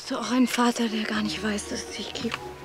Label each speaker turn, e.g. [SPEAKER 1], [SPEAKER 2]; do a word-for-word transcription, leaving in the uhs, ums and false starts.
[SPEAKER 1] Hast du auch einen Vater, der gar nicht weiß, dass es dich gibt?